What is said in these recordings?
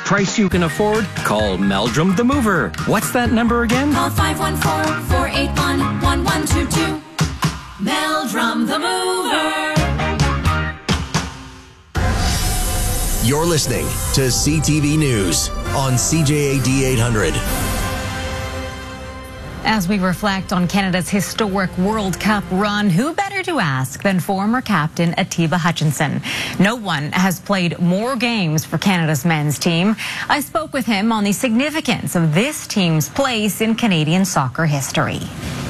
price you can afford? Call Meldrum the Mover. What's that number again? Call 514-481-1122. Meldrum the Mover. You're listening to CTV News on CJAD 800. As we reflect on Canada's historic World Cup run, who better to ask than former captain Atiba Hutchinson? No one has played more games for Canada's men's team. I spoke with him on the significance of this team's place in Canadian soccer history.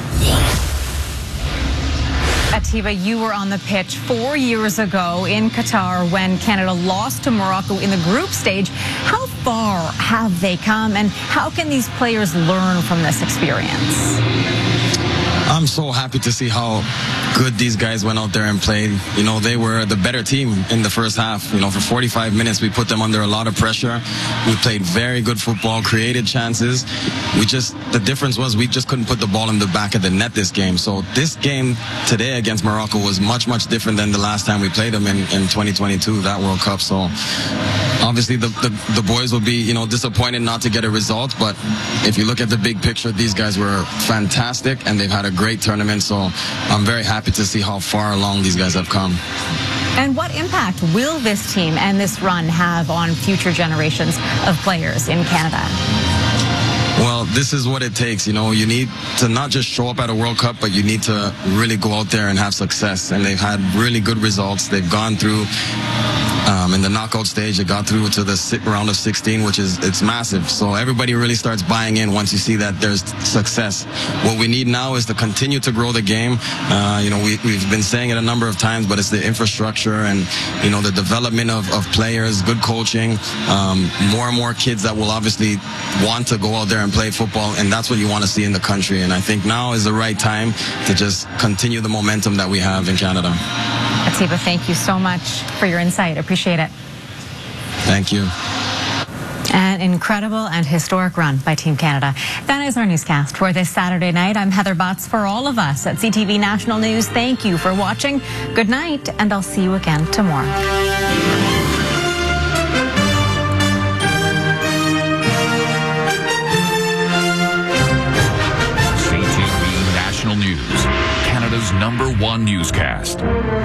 Atiba, you were on the pitch 4 years ago in Qatar when Canada lost to Morocco in the group stage. How far have they come, and how can these players learn from this experience? I'm so happy to see how good these guys went out there and played. You know, they were the better team in the first half. You know, for 45 minutes, we put them under a lot of pressure. We played very good football, created chances. The difference was we just couldn't put the ball in the back of the net this game. So this game today against Morocco was much, much different than the last time we played them in 2022, that World Cup. So obviously the boys will be, you know, disappointed not to get a result. But if you look at the big picture, these guys were fantastic and they've had a great tournament. So I'm very happy to see how far along these guys have come. And what impact will this team and this run have on future generations of players in Canada? Well, this is what it takes. You know, you need to not just show up at a World Cup, but you need to really go out there and have success. And they've had really good results. They've gone through in the knockout stage. They got through to the round of 16, which it's massive. So everybody really starts buying in once you see that there's success. What we need now is to continue to grow the game. You know, we've been saying it a number of times, but it's the infrastructure and, you know, the development of players, good coaching, more and more kids that will obviously want to go out there and play football, and that's what you want to see in the country. And I think now is the right time to just continue the momentum that we have in Canada. Atiba, thank you so much for your insight. Appreciate it. Thank you. An incredible and historic run by Team Canada. That is our newscast for this Saturday night. I'm Heather Butts. For all of us at CTV National News, thank you for watching. Good night, and I'll see you again tomorrow. News, Canada's #1 newscast.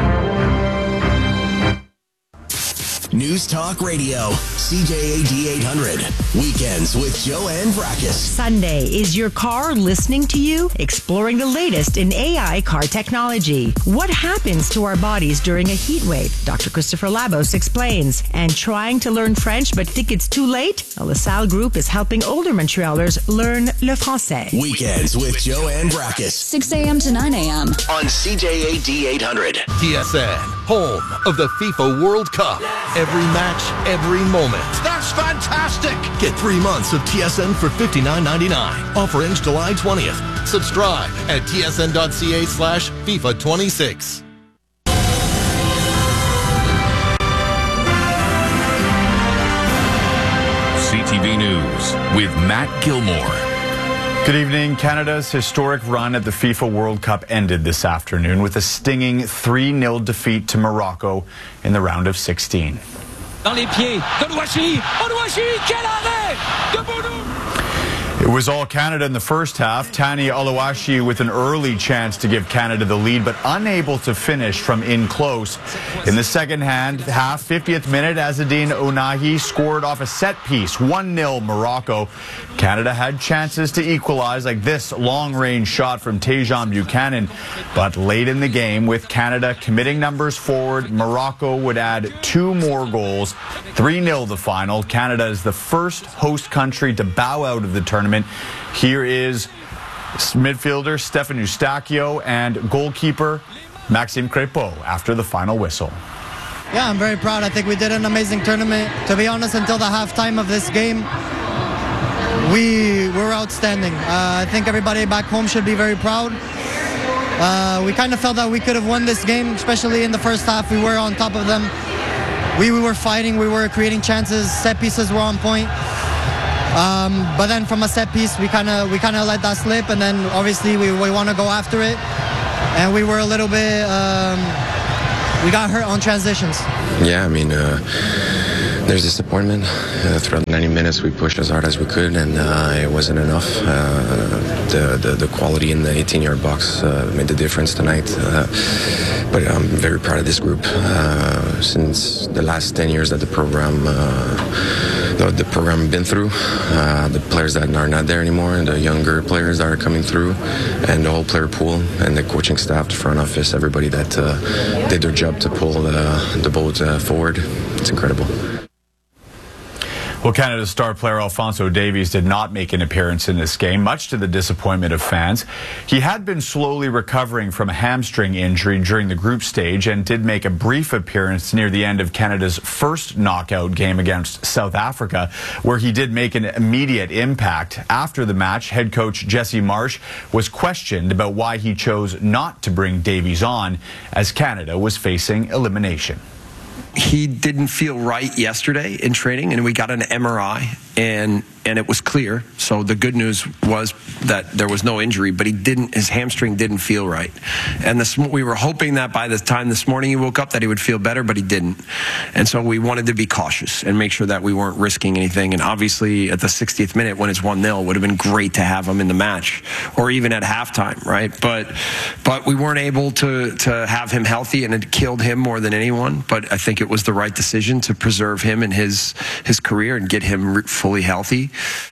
News Talk Radio, CJAD 800. Weekends with Joanne Vracus. Sunday, is your car listening to you? Exploring the latest in AI car technology. What happens to our bodies during a heat wave? Dr. Christopher Labos explains. And trying to learn French but think it's too late? A LaSalle group is helping older Montrealers learn le français. Weekends with Joanne Vracus. 6 a.m. to 9 a.m. on CJAD 800. TSN, home of the FIFA World Cup. Every match, every moment. That's fantastic! Get 3 months of TSN for $59.99. Offer ends July 20th. Subscribe at tsn.ca/FIFA26. CTV News with Matt Gilmore. Good evening. Canada's historic run at the FIFA World Cup ended this afternoon with a stinging 3-0 defeat to Morocco in the round of 16. Dans les pieds de Louachi. Louachi, quel arrêt de Boudou! It was all Canada in the first half. Tani Oluwashi with an early chance to give Canada the lead, but unable to finish from in close. In the second half, 50th minute, Azzedine Ounahi scored off a set piece, 1-0 Morocco. Canada had chances to equalize, like this long-range shot from Tejan Buchanan. But late in the game, with Canada committing numbers forward, Morocco would add 2 more goals. 3-0 the final. Canada is the first host country to bow out of the tournament. Here is midfielder Stefan Eustachio and goalkeeper Maxime Crépeau after the final whistle. Yeah, I'm very proud. I think we did an amazing tournament. To be honest, until the halftime of this game, we were outstanding. I think everybody back home should be very proud. We kind of felt that we could have won this game, especially in the first half. We were on top of them. We were fighting. We were creating chances. Set pieces were on point. But then from a set piece, we kind of let that slip, and then obviously we want to go after it, and we were a little bit we got hurt on transitions. Yeah, I mean, There's disappointment. Throughout 90 minutes, we pushed as hard as we could, and it wasn't enough. The quality in the 18-yard box made the difference tonight. But I'm very proud of this group. Since the last 10 years that the program been through, the players that are not there anymore, and the younger players that are coming through, and the whole player pool, and the coaching staff, the front office, everybody that did their job to pull the boat forward. It's incredible. Well, Canada's star player Alphonso Davies did not make an appearance in this game, much to the disappointment of fans. He had been slowly recovering from a hamstring injury during the group stage and did make a brief appearance near the end of Canada's first knockout game against South Africa, where he did make an immediate impact. After the match, head coach Jesse Marsh was questioned about why he chose not to bring Davies on as Canada was facing elimination. He didn't feel right yesterday in training, and we got an MRI, and it was clear. So the good news was that there was no injury, but his hamstring didn't feel right. And we were hoping that by the time this morning he woke up that he would feel better, but he didn't. And so we wanted to be cautious and make sure that we weren't risking anything. And obviously at the 60th minute when it's 1-0, it would have been great to have him in the match, or even at halftime, right? But we weren't able to have him healthy, and it killed him more than anyone. But I think it was the right decision to preserve him and his career and get him fully healthy.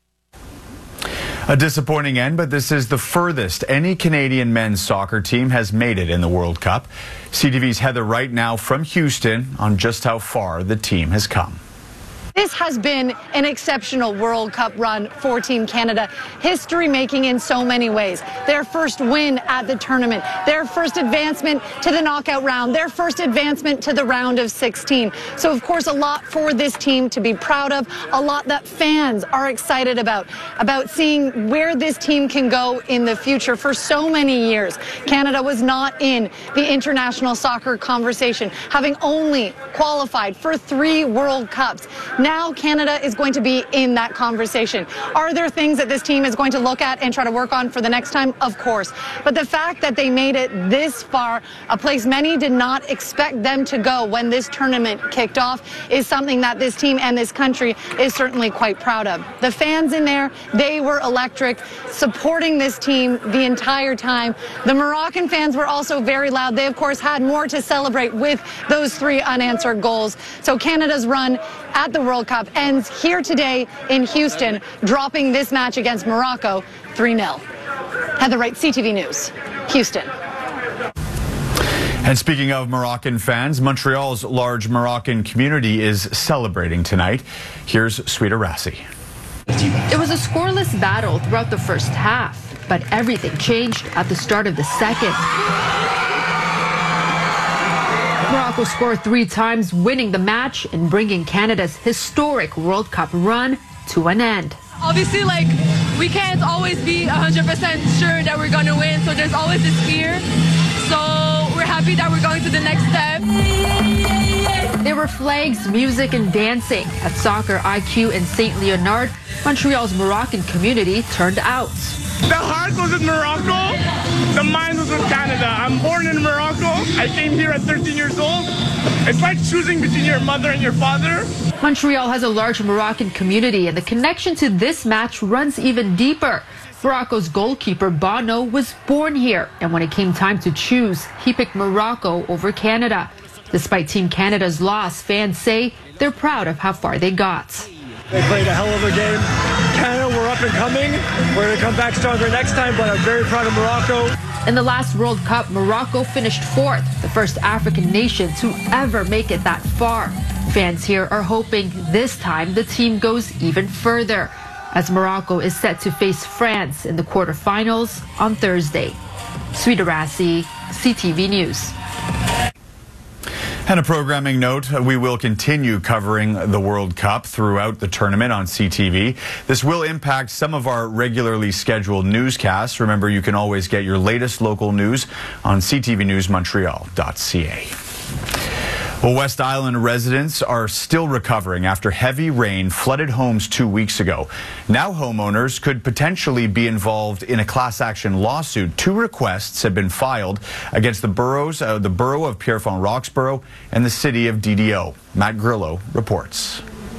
A disappointing end, but this is the furthest any Canadian men's soccer team has made it in the World Cup. CTV's Heather Wright now from Houston on just how far the team has come. This has been an exceptional World Cup run for Team Canada, history-making in so many ways. Their first win at the tournament, their first advancement to the knockout round, their first advancement to the round of 16. So, of course, a lot for this team to be proud of, a lot that fans are excited about seeing where this team can go in the future. For so many years, Canada was not in the international soccer conversation, having only qualified for 3 World Cups. Now Canada is going to be in that conversation. Are there things that this team is going to look at and try to work on for the next time? Of course. But the fact that they made it this far, a place many did not expect them to go when this tournament kicked off, is something that this team and this country is certainly quite proud of. The fans in there, they were electric, supporting this team the entire time. The Moroccan fans were also very loud. They, of course, had more to celebrate with those 3 unanswered goals. So Canada's run at the World Cup ends here today in Houston, dropping this match against Morocco 3-0. Heather Wright, CTV News, Houston. And speaking of Moroccan fans, Montreal's large Moroccan community is celebrating tonight. Here's Sweeta Rassi. It was a scoreless battle throughout the first half, but everything changed at the start of the second. Morocco scored 3 times, winning the match and bringing Canada's historic World Cup run to an end. Obviously, we can't always be 100% sure that we're going to win, so there's always this fear. So we're happy that we're going to the next step. There were flags, music, and dancing at Soccer IQ in St. Leonard. Montreal's Moroccan community turned out. The heart was in Morocco, the mind was with Canada. I'm born in Morocco. I came here at 13 years old. It's like choosing between your mother and your father. Montreal has a large Moroccan community, and the connection to this match runs even deeper. Morocco's goalkeeper Bono was born here, and when it came time to choose, he picked Morocco over Canada. Despite Team Canada's loss, fans say they're proud of how far they got. They played a hell of a game. Canada, we're up and coming. We're going to come back stronger next time, but I'm very proud of Morocco. In the last World Cup, Morocco finished 4th, the first African nation to ever make it that far. Fans here are hoping this time the team goes even further, as Morocco is set to face France in the quarterfinals on Thursday. Sweeta Rassi, CTV News. And a programming note, we will continue covering the World Cup throughout the tournament on CTV. This will impact some of our regularly scheduled newscasts. Remember, you can always get your latest local news on ctvnewsmontreal.ca. Well, West Island residents are still recovering after heavy rain flooded homes 2 weeks ago. Now homeowners could potentially be involved in a class action lawsuit. 2 requests have been filed against the borough of Pierrefonds Roxborough and the city of DDO. Matt Grillo reports.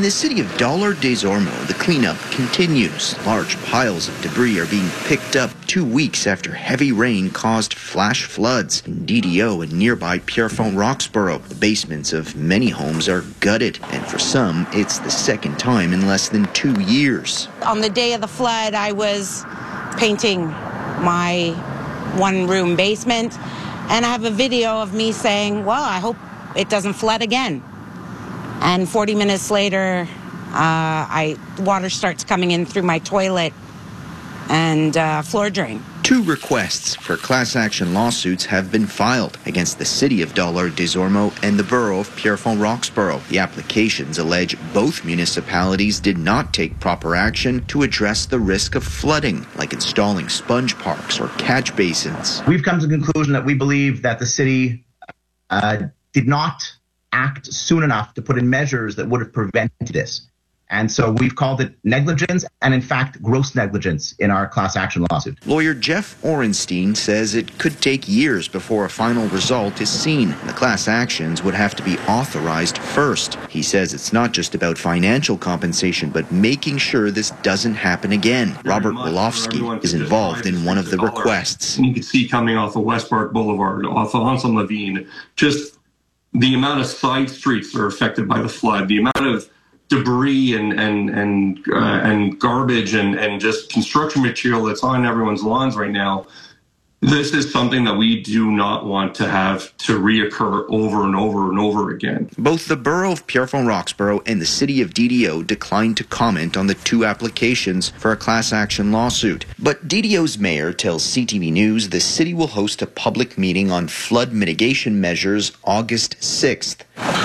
In the city of Dollard-des-Ormeaux, the cleanup continues. Large piles of debris are being picked up 2 weeks after heavy rain caused flash floods in DDO and nearby Pierrefonds-Roxborough. The basements of many homes are gutted, and for some, it's the second time in less than 2 years. On the day of the flood, I was painting my one-room basement, and I have a video of me saying, well, I hope it doesn't flood again. And 40 minutes later, water starts coming in through my toilet and floor drain. 2 requests for class action lawsuits have been filed against the city of Dollard-des-Ormeaux and the borough of Pierrefonds-Roxborough. The applications allege both municipalities did not take proper action to address the risk of flooding, like installing sponge parks or catch basins. We've come to the conclusion that we believe that the city did not act soon enough to put in measures that would have prevented this. And so we've called it negligence and, in fact, gross negligence in our class action lawsuit. Lawyer Jeff Orenstein says it could take years before a final result is seen. The class actions would have to be authorized first. He says it's not just about financial compensation, but making sure this doesn't happen again. Robert Wolofsky is involved in one of the requests. You can see coming off of West Park Boulevard, off of Anselm Levine, just the amount of side streets that are affected by the flood, the amount of debris and garbage and just construction material that's on everyone's lawns right now. This is something that we do not want to have to reoccur over and over and over again. Both the borough of Pierrefonds-Roxborough and the city of DDO declined to comment on the 2 applications for a class action lawsuit. But DDO's mayor tells CTV News the city will host a public meeting on flood mitigation measures August 6th.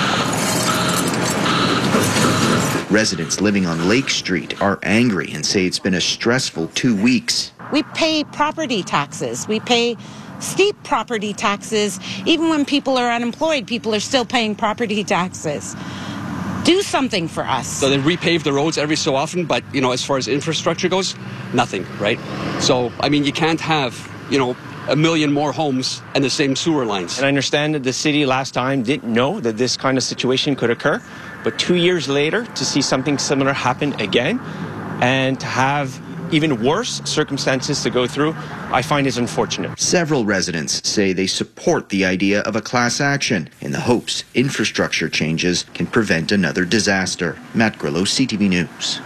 Residents living on Lake Street are angry and say it's been a stressful 2 weeks. We pay property taxes. We pay steep property taxes. Even when people are unemployed, people are still paying property taxes. Do something for us. So they repave the roads every so often, but, you know, as far as infrastructure goes, nothing, right? So, I mean, you can't have, you know, 1 million more homes and the same sewer lines. And I understand that the city last time didn't know that this kind of situation could occur, but 2 years later, to see something similar happen again and to have even worse circumstances to go through, I find is unfortunate. Several residents say they support the idea of a class action in the hopes infrastructure changes can prevent another disaster. Matt Grillo, CTV News.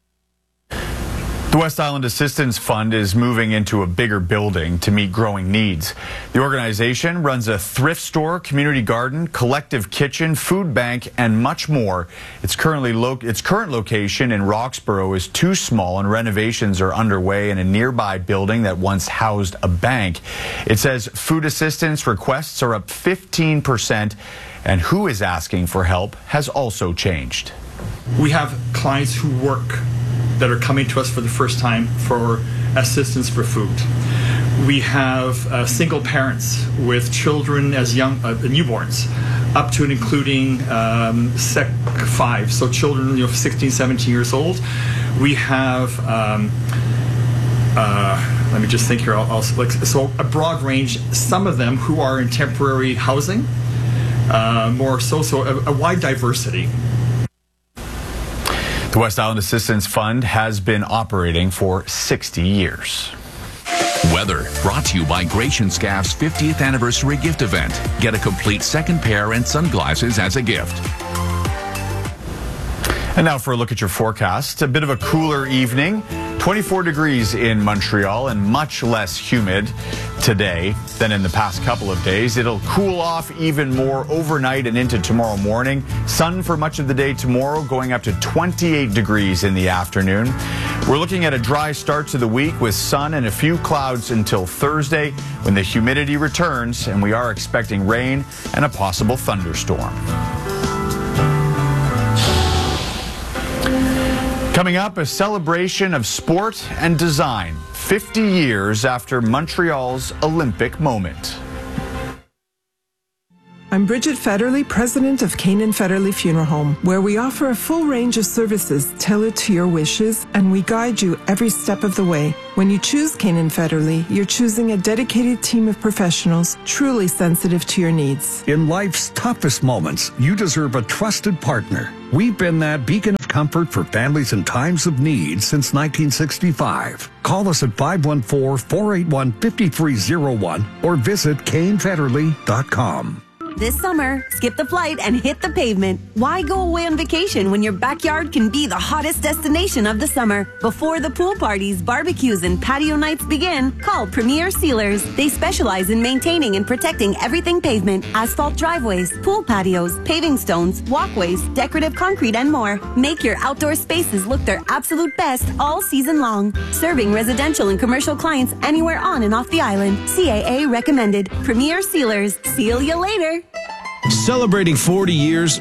The West Island Assistance Fund is moving into a bigger building to meet growing needs. The organization runs a thrift store, community garden, collective kitchen, food bank, and much more. Its current location in Roxborough is too small, and renovations are underway in a nearby building that once housed a bank. It says food assistance requests are up 15%, and who is asking for help has also changed. We have clients who work that are coming to us for the first time for assistance for food. We have single parents with children as young, newborns, up to and including Sec 5, so children 16, 17 years old. We have, let me just think here, so a broad range, some of them who are in temporary housing, more so a wide diversity. The West Island Assistance Fund has been operating for 60 years. Weather brought to you by Gratian Scaff's 50th anniversary gift event. Get a complete second pair and sunglasses as a gift. And now for a look at your forecast. A bit of a cooler evening. 24 degrees in Montreal and much less humid today than in the past couple of days. It'll cool off even more overnight and into tomorrow morning. Sun for much of the day tomorrow, going up to 28 degrees in the afternoon. We're looking at a dry start to the week with sun and a few clouds until Thursday when the humidity returns, and we are expecting rain and a possible thunderstorm. Coming up, a celebration of sport and design, 50 years after Montreal's Olympic moment. I'm Bridget Federley, president of Canaan Federley Funeral Home, where we offer a full range of services tailored to your wishes, and we guide you every step of the way. When you choose Canaan Federley, you're choosing a dedicated team of professionals truly sensitive to your needs. In life's toughest moments, you deserve a trusted partner. We've been that beacon of comfort for families in times of need since 1965. Call us at 514-481-5301 or visit canefederley.com. This summer, skip the flight and hit the pavement. Why go away on vacation when your backyard can be the hottest destination of the summer? Before the pool parties, barbecues, and patio nights begin, call Premier Sealers. They specialize in maintaining and protecting everything pavement, asphalt driveways, pool patios, paving stones, walkways, decorative concrete, and more. Make your outdoor spaces look their absolute best all season long. Serving residential and commercial clients anywhere on and off the island. CAA recommended. Premier Sealers. Seal you later. Celebrating 40 years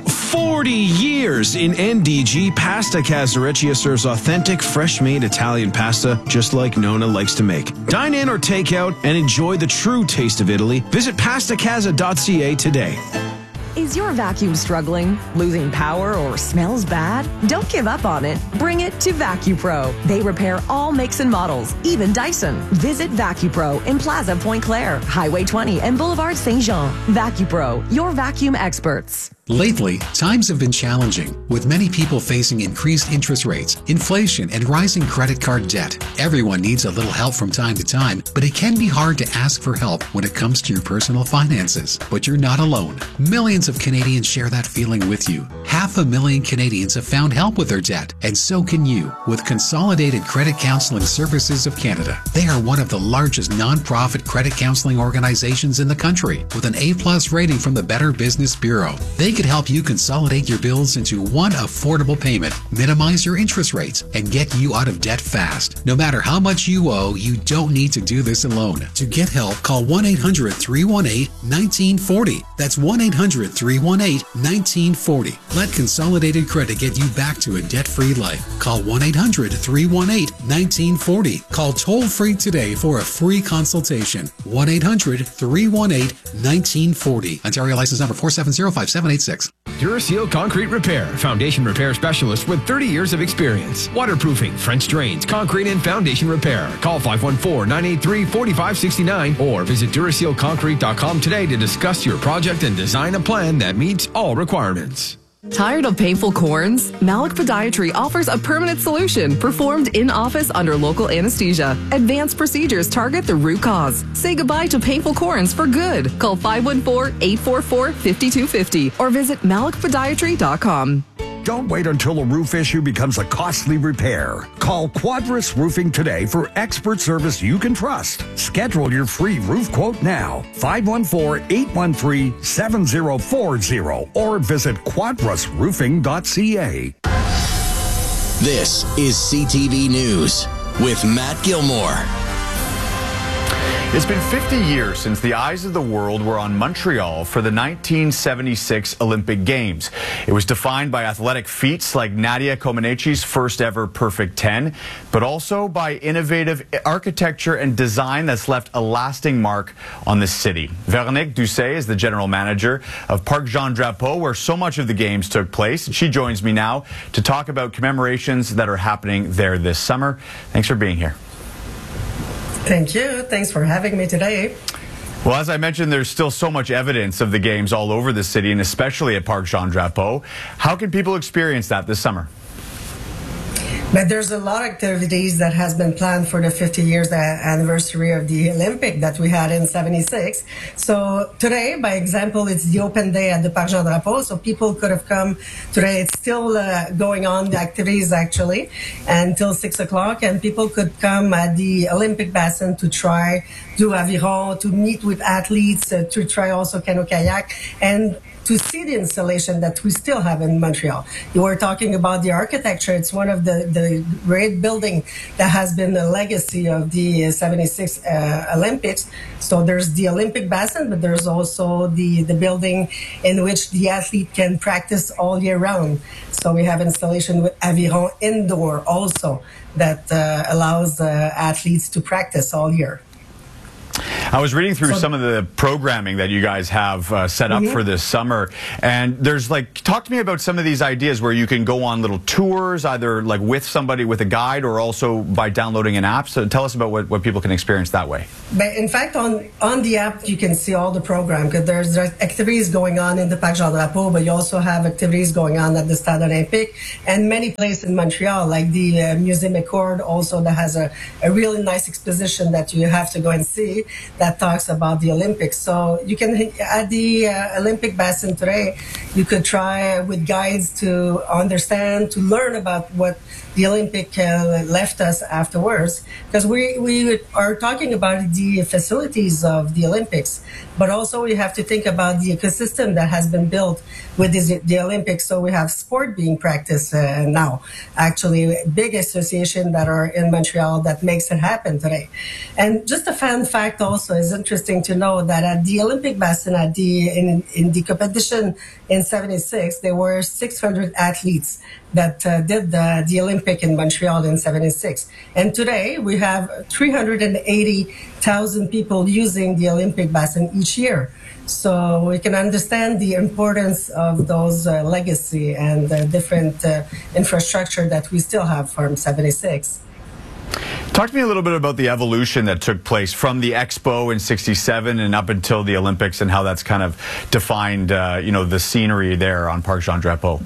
in NDG, Pasta Casareccia serves authentic, fresh-made Italian pasta just like Nona likes to make. Dine in or take out and enjoy the true taste of Italy. Visit pastacasa.ca today. Is your vacuum struggling, losing power, or smells bad? Don't give up on it. Bring it to VacuPro. They repair all makes and models, even Dyson. Visit VacuPro in Plaza Point Claire, Highway 20, and Boulevard Saint Jean. VacuPro, your vacuum experts. Lately, times have been challenging, with many people facing increased interest rates, inflation, and rising credit card debt. Everyone needs a little help from time to time, but it can be hard to ask for help when it comes to your personal finances. But you're not alone. Millions of Canadians share that feeling with you. 500,000 Canadians have found help with their debt, and so can you, with Consolidated Credit Counseling Services of Canada. They are one of the largest non-profit credit counseling organizations in the country, with an A+ rating from the Better Business Bureau. They could help you consolidate your bills into one affordable payment, minimize your interest rates, and get you out of debt fast. No matter how much you owe, you don't need to do this alone. To get help, call 1-800-318-1940. That's 1-800-318-1940. Let Consolidated Credit get you back to a debt-free life. Call 1-800-318-1940. Call toll-free today for a free consultation. 1-800-318-1940. Ontario license number 4705786. Duraseal Concrete Repair, foundation repair specialist with 30 years of experience. Waterproofing, French drains, concrete and foundation repair. Call 514-983-4569 or visit DurasealConcrete.com today to discuss your project and design a plan that meets all requirements. Tired of painful corns? Malik Podiatry offers a permanent solution performed in-office under local anesthesia. Advanced procedures target the root cause. Say goodbye to painful corns for good. Call 514-844-5250 or visit malikpodiatry.com. Don't wait until a roof issue becomes a costly repair. Call Quadris Roofing today for expert service you can trust. Schedule your free roof quote now. 514-813-7040 or visit quadrisroofing.ca. This is CTV News with Matt Gilmore. It's been 50 years since the eyes of the world were on Montreal for the 1976 Olympic Games. It was defined by athletic feats like Nadia Comaneci's first ever perfect 10, but also by innovative architecture and design that's left a lasting mark on the city. Véronique Doucet is the general manager of Parc Jean Drapeau, where so much of the games took place. She joins me now to talk about commemorations that are happening there this summer. Thanks for being here. Thank you. Thanks for having me today. Well, as I mentioned, there's still so much evidence of the games all over the city, and especially at Parc Jean Drapeau. How can people experience that this summer? But there's a lot of activities that has been planned for the 50 years anniversary of the Olympic that we had in 76. So today, by example, it's the open day at the Parc Jean Drapeau. So people could have come today. It's still going on, the activities actually, until 6 o'clock. And people could come at the Olympic Basin to try do aviron, to meet with athletes, to try also canoe kayak, and to see the installation that we still have in Montreal. You were talking about the architecture. It's one of the great building that has been the legacy of the 76 Olympics. So there's the Olympic Basin, but there's also the building in which the athlete can practice all year round. So we have installation with aviron indoor also that allows athletes to practice all year. I was reading through some of the programming that you guys have set up for this summer, and there's talk to me about some of these ideas where you can go on little tours, either with somebody with a guide or also by downloading an app. So tell us about what people can experience that way. But in fact, on the app, you can see all the program, because there's activities going on in the Parc Jean-Drapeau, but you also have activities going on at the Stade Olympique and many places in Montreal, like the Musée McCord also, that has a really nice exposition that you have to go and see that talks about the Olympics. So you can, at the Olympic Basin today, you could try with guides to understand, to learn about what the Olympic left us afterwards, because we are talking about the facilities of the Olympics, but also we have to think about the ecosystem that has been built with the Olympics. So we have sport being practiced now, actually big associations that are in Montreal that makes it happen today. And just a fun fact also is interesting to know that at the Olympic Basin, in the competition in 76, there were 600 athletes that did the Olympic in Montreal in 76. And today we have 380,000 people using the Olympic Basin each year. So we can understand the importance of those legacy and different infrastructure that we still have from 76. Talk to me a little bit about the evolution that took place from the Expo in 67 and up until the Olympics, and how that's kind of defined, the scenery there on Parc Jean-Drapeau.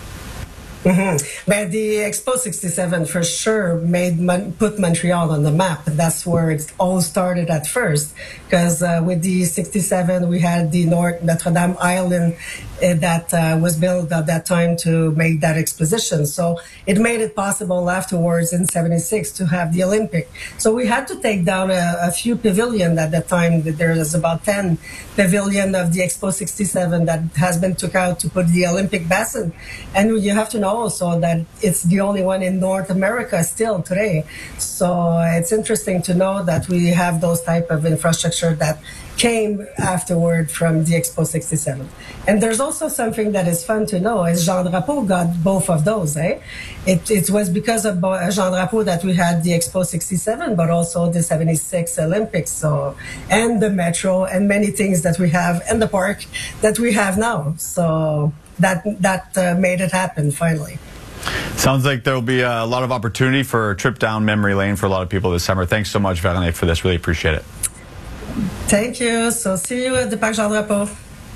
But the Expo 67 for sure put Montreal on the map. That's where it all started at first, because with the 67 we had the Notre Dame Island that was built at that time to make that exposition. So it made it possible afterwards in 76 to have the Olympic. So we had to take down a few pavilions at that time. There was about 10 pavilions of the Expo 67 that has been took out to put the Olympic Basin. And you have to know also that it's the only one in North America still today. So it's interesting to know that we have those type of infrastructure that came afterward from the Expo 67. And there's also something that is fun to know is Jean-Drapeau got both of those. It was because of Jean-Drapeau that we had the Expo 67, but also the 76 Olympics, and the metro and many things that we have in the park that we have now. So that made it happen finally. Sounds like there'll be a lot of opportunity for a trip down memory lane for a lot of people this summer. Thanks so much, Véronique, for this. Really appreciate it. Thank you. So see you at the Parc Jean-Drapeau.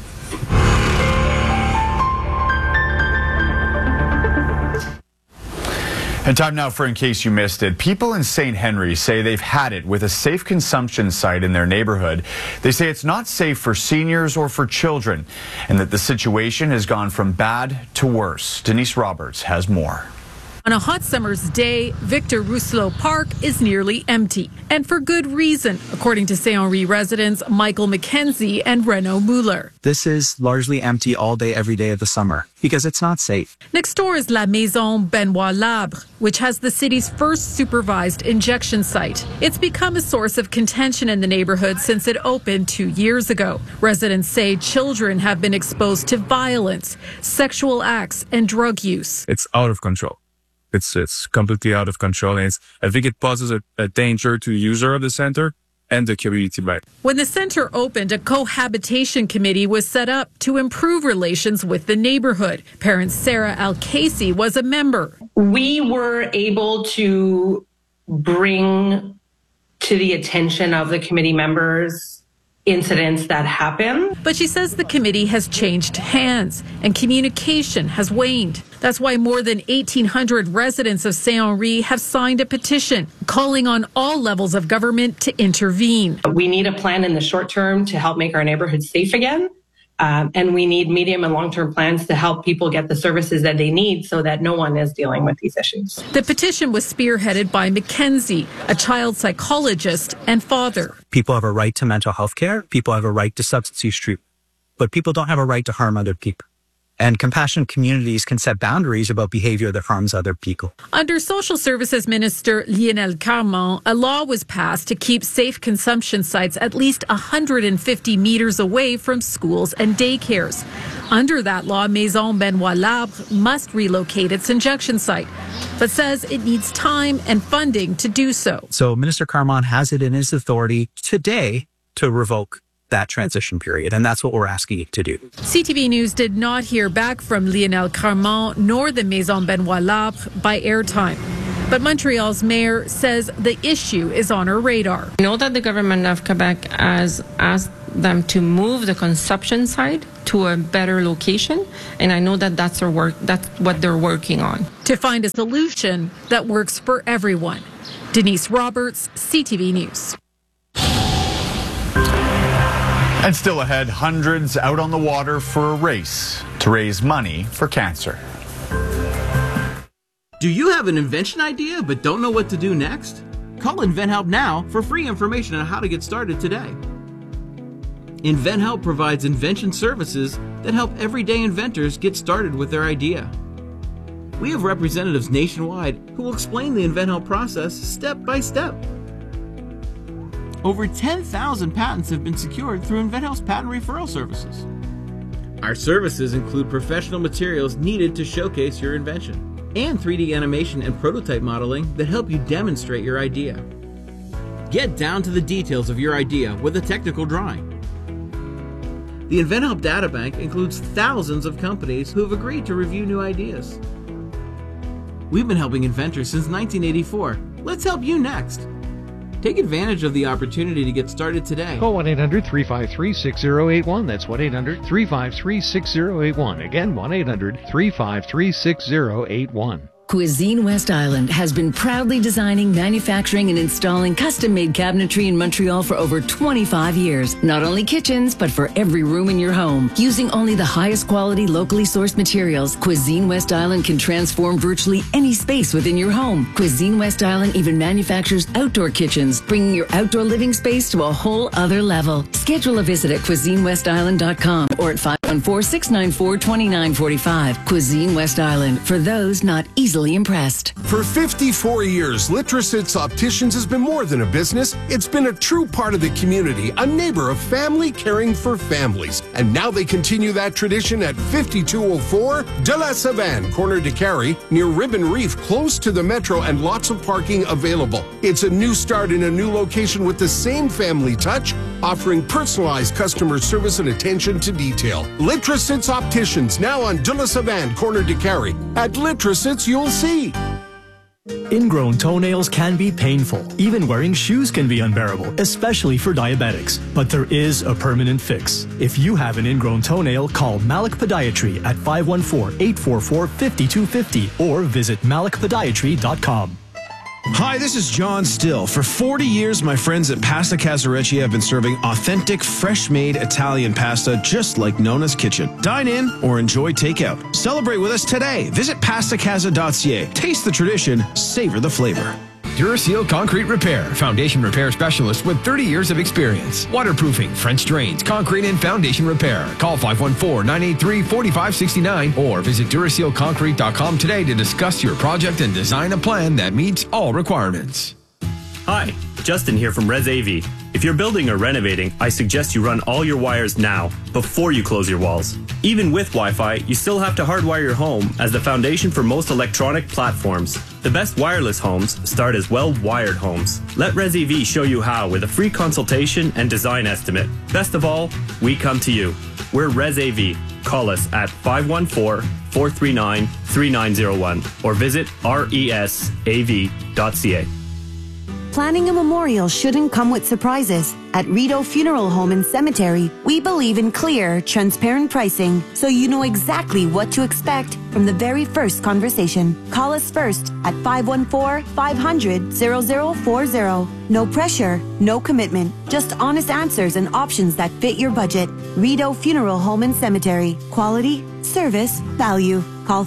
And time now for In Case You Missed It. People in St. Henry say they've had it with a safe consumption site in their neighborhood. They say it's not safe for seniors or for children, and that the situation has gone from bad to worse. Denise Roberts has more. On a hot summer's day, Victor Rousselot Park is nearly empty, and for good reason, according to St. Henri residents Michael McKenzie and Renaud Muller. This is largely empty all day, every day of the summer because it's not safe. Next door is La Maison Benoit Labre, which has the city's first supervised injection site. It's become a source of contention in the neighborhood since it opened 2 years ago. Residents say children have been exposed to violence, sexual acts, and drug use. It's out of control. It's completely out of control, and I think it poses a danger to the user of the center and the community back. When the center opened, a cohabitation committee was set up to improve relations with the neighborhood. Parent Sarah Al-Casey was a member. We were able to bring to the attention of the committee members incidents that happen. But she says the committee has changed hands and communication has waned. That's why more than 1,800 residents of St. Henri have signed a petition calling on all levels of government to intervene. We need a plan in the short term to help make our neighborhood safe again. And we need medium and long-term plans to help people get the services that they need so that no one is dealing with these issues. The petition was spearheaded by McKenzie, a child psychologist and father. People have a right to mental health care. People have a right to substance use treatment. But people don't have a right to harm other people. And compassionate communities can set boundaries about behavior that harms other people. Under Social Services Minister Lionel Carman, a law was passed to keep safe consumption sites at least 150 meters away from schools and daycares. Under that law, Maison Benoit Labre must relocate its injection site, but says it needs time and funding to do so. So Minister Carman has it in his authority today to revoke that transition period. And that's what we're asking you to do. CTV News did not hear back from Lionel Carmont nor the Maison Benoit Labre by airtime. But Montreal's mayor says the issue is on her radar. I know that the government of Quebec has asked them to move the consumption side to a better location, and I know that that's what they're working on. To find a solution that works for everyone. Denise Roberts, CTV News. And still ahead, hundreds out on the water for a race to raise money for cancer. Do you have an invention idea but don't know what to do next? Call InventHelp now for free information on how to get started today. InventHelp provides invention services that help everyday inventors get started with their idea. We have representatives nationwide who will explain the InventHelp process step by step. Over 10,000 patents have been secured through InventHelp's patent referral services. Our services include professional materials needed to showcase your invention, and 3D animation and prototype modeling that help you demonstrate your idea. Get down to the details of your idea with a technical drawing. The InventHelp Databank includes thousands of companies who have agreed to review new ideas. We've been helping inventors since 1984. Let's help you next. Take advantage of the opportunity to get started today. Call 1-800-353-6081. That's 1-800-353-6081. Again, 1-800-353-6081. Cuisine West Island has been proudly designing, manufacturing, and installing custom-made cabinetry in Montreal for over 25 years. Not only kitchens, but for every room in your home. Using only the highest quality, locally sourced materials, Cuisine West Island can transform virtually any space within your home. Cuisine West Island even manufactures outdoor kitchens, bringing your outdoor living space to a whole other level. Schedule a visit at cuisinewestisland.com or at 514-694-2945. Cuisine West Island, for those not easily impressed. For 54 years, Litrosits Opticians has been more than a business. It's been a true part of the community, a neighbor of family caring for families. And now they continue that tradition at 5204 de la Savane, corner de Carey, near Ribbon Reef, close to the metro and lots of parking available. It's a new start in a new location with the same family touch, offering personalized customer service and attention to detail. Litrosits Opticians, now on de la Savane, corner de Carey. At Litrosits, you'll see. Ingrown toenails can be painful. Even wearing shoes can be unbearable, especially for diabetics. But there is a permanent fix. If you have an ingrown toenail, call Malik Podiatry at 514-844-5250 or visit malikpodiatry.com. Hi, this is John Still. For 40 years, my friends at Pasta Casareccia have been serving authentic, fresh-made Italian pasta just like Nona's Kitchen. Dine in or enjoy takeout. Celebrate with us today. Visit pastacasa.ca. Taste the tradition, savor the flavor. Duraseal Concrete Repair, foundation repair specialist with 30 years of experience. Waterproofing, French drains, concrete and foundation repair. Call 514-983-4569 or visit DurasealConcrete.com today to discuss your project and design a plan that meets all requirements. Hi, Justin here from Res AV. If you're building or renovating, I suggest you run all your wires now, before you close your walls. Even with Wi-Fi, you still have to hardwire your home as the foundation for most electronic platforms. The best wireless homes start as well-wired homes. Let Res AV show you how with a free consultation and design estimate. Best of all, we come to you. We're Res AV. Call us at 514-439-3901 or visit resav.ca. Planning a memorial shouldn't come with surprises. At Rideau Funeral Home and Cemetery, we believe in clear, transparent pricing, so you know exactly what to expect from the very first conversation. Call us first at 514-500-0040. No pressure, no commitment, just honest answers and options that fit your budget. Rideau Funeral Home and Cemetery. Quality, service, value. Call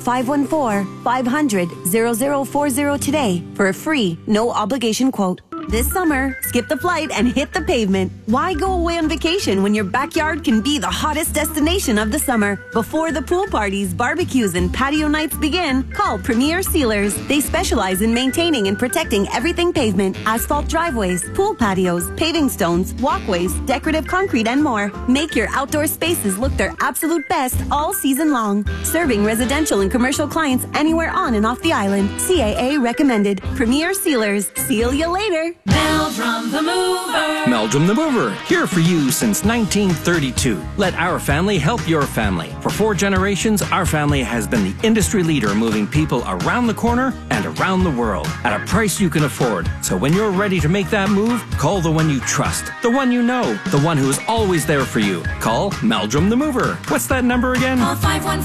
514-500-0040 today for a free, no obligation quote. This summer, skip the flight and hit the pavement. Why go away on vacation when your backyard can be the hottest destination of the summer? Before the pool parties, barbecues, and patio nights begin, call Premier Sealers. They specialize in maintaining and protecting everything pavement, asphalt driveways, pool patios, paving stones, walkways, decorative concrete, and more. Make your outdoor spaces look their absolute best all season long. Serving residential and commercial clients anywhere on and off the island. CAA recommended. Premier Sealers. Seal you later. Meldrum the Mover. Meldrum the Mover, here for you since 1932. Let our family help your family. For 4 generations, our family has been the industry leader moving people around the corner and around the world at a price you can afford. So when you're ready to make that move, call the one you trust, the one you know, the one who is always there for you. Call Meldrum the Mover. What's that number again? Call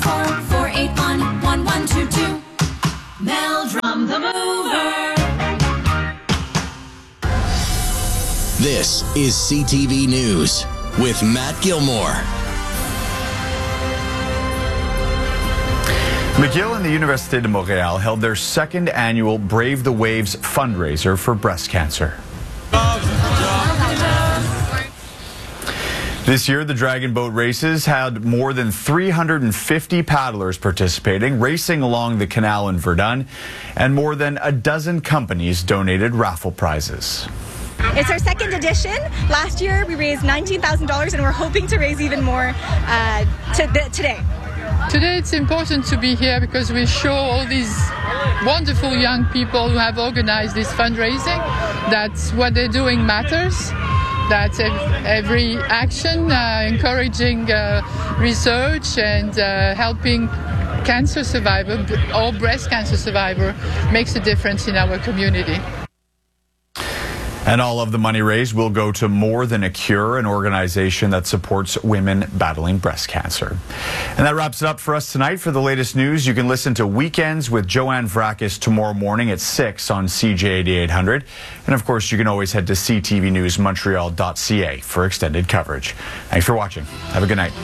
514-481-1122. Meldrum the Mover. This is CTV News with Matt Gilmore. McGill and the Université de Montréal held their second annual Brave the Waves fundraiser for breast cancer. This year, the Dragon Boat races had more than 350 paddlers participating, racing along the canal in Verdun, and more than a dozen companies donated raffle prizes. It's our second edition. Last year we raised $19,000 and we're hoping to raise even more today. Today it's important to be here because we show all these wonderful young people who have organized this fundraising that what they're doing matters, that every action encouraging research and helping cancer survivor or breast cancer survivor makes a difference in our community. And all of the money raised will go to More Than a Cure, an organization that supports women battling breast cancer. And that wraps it up for us tonight. For the latest news, you can listen to Weekends with Joanne Vrakis tomorrow morning at 6 on CJAD 800. And of course, you can always head to ctvnewsmontreal.ca for extended coverage. Thanks for watching. Have a good night.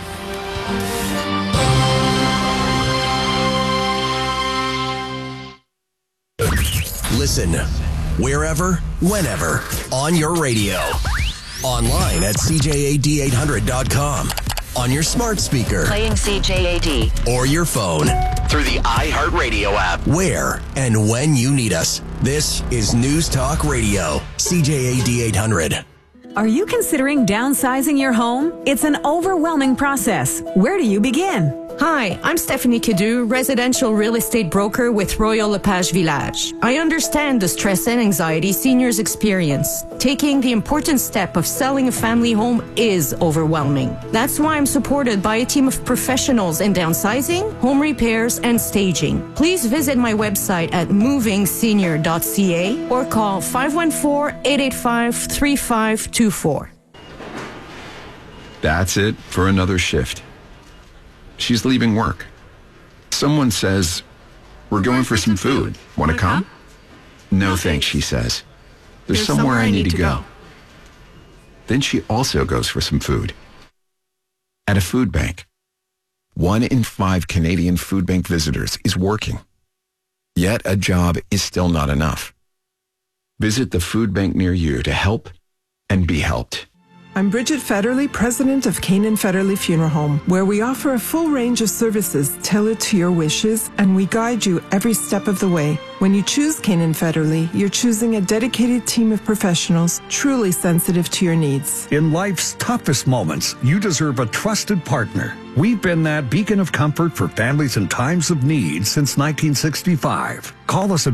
Listen wherever, whenever, on your radio. Online at CJAD800.com. On your smart speaker. Playing CJAD. Or your phone. Through the iHeartRadio app. Where and when you need us. This is News Talk Radio. CJAD 800. Are you considering downsizing your home? It's an overwhelming process. Where do you begin? Hi, I'm Stephanie Kidu, residential real estate broker with Royal LePage Village. I understand the stress and anxiety seniors experience. Taking the important step of selling a family home is overwhelming. That's why I'm supported by a team of professionals in downsizing, home repairs, and staging. Please visit my website at movingsenior.ca or call 514-885-3524. That's it for another shift. She's leaving work. Someone says, "We're going for some food. Want to come?" "No, thanks," she says. There's somewhere I need to go. Then she also goes for some food. At a food bank. 1 in 5 Canadian food bank visitors is working. Yet a job is still not enough. Visit the food bank near you to help and be helped. I'm Bridget Federley, president of Canaan Federley Funeral Home, where we offer a full range of services tailored to your wishes, and we guide you every step of the way. When you choose Canaan Federley, you're choosing a dedicated team of professionals truly sensitive to your needs. In life's toughest moments, you deserve a trusted partner. We've been that beacon of comfort for families in times of need since 1965. Call us at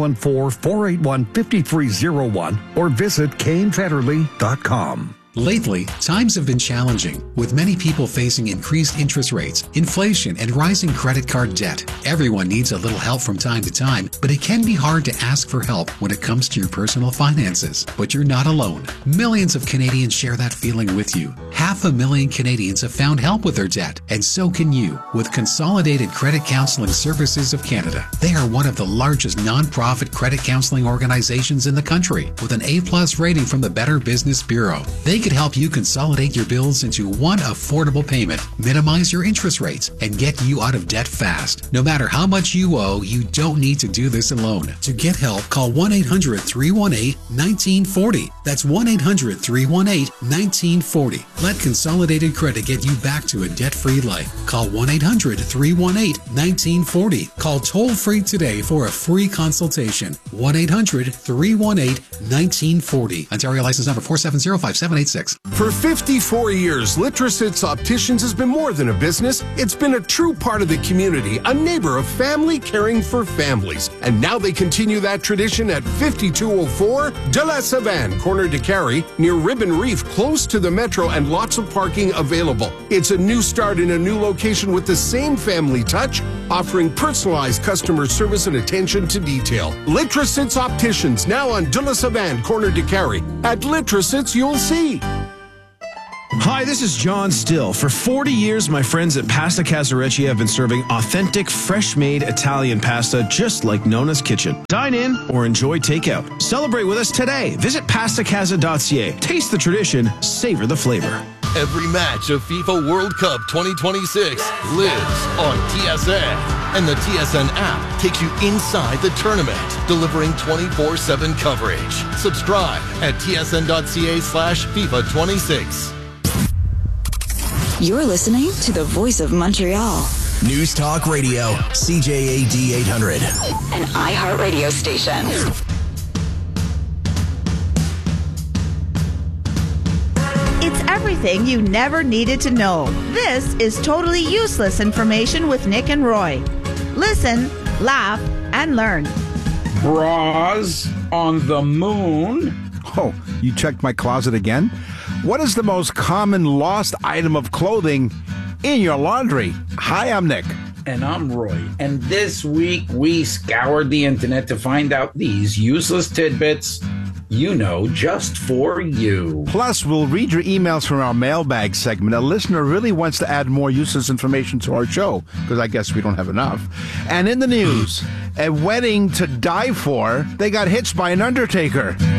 514-481-5301 or visit canefederley.com. Lately, times have been challenging, with many people facing increased interest rates, inflation, and rising credit card debt. Everyone needs a little help from time to time, but it can be hard to ask for help when it comes to your personal finances. But you're not alone. Millions of Canadians share that feeling with you. 500,000 Canadians have found help with their debt, and so can you with Consolidated Credit Counseling Services of Canada. They are one of the largest non-profit credit counseling organizations in the country, with an A+ rating from the Better Business Bureau. They could help you consolidate your bills into one affordable payment, minimize your interest rates, and get you out of debt fast. No matter how much you owe, you don't need to do this alone. To get help, call 1-800-318-1940. That's 1-800-318-1940. Let Consolidated Credit get you back to a debt-free life. Call 1-800-318-1940. Call toll-free today for a free consultation. 1-800-318-1940. Ontario license number 4705787. 2026. For 54 years, Litrositz Opticians has been more than a business. It's been a true part of the community, a neighbor of family caring for families. And now they continue that tradition at 5204 De La Savane, corner de Carey, near Ribbon Reef, close to the metro and lots of parking available. It's a new start in a new location with the same family touch, offering personalized customer service and attention to detail. Litrositz Opticians, now on De La Savane, corner de Carey. At Litrositz, you'll see. Hi, this is John Still. For 40 years, my friends at Pasta Casareccia have been serving authentic, fresh-made Italian pasta just like Nona's Kitchen. Dine in or enjoy takeout. Celebrate with us today. Visit pastacasa.ca. Taste the tradition, savor the flavor. Every match of FIFA World Cup 2026 lives on TSN. And the TSN app takes you inside the tournament, delivering 24/7 coverage. Subscribe at tsn.ca/FIFA26. You're listening to the Voice of Montreal. News Talk Radio, CJAD 800. An iHeartRadio station. It's everything you never needed to know. This is totally useless information with Nick and Roy. Listen, laugh, and learn. Bras on the moon. Oh, you checked my closet again? What is the most common lost item of clothing in your laundry? Hi, I'm Nick. And I'm Roy. And this week we scoured the internet to find out these useless tidbits, you know, just for you. Plus, we'll read your emails from our mailbag segment. A listener really wants to add more useless information to our show, because I guess we don't have enough. And in the news, a wedding to die for, they got hitched by an undertaker.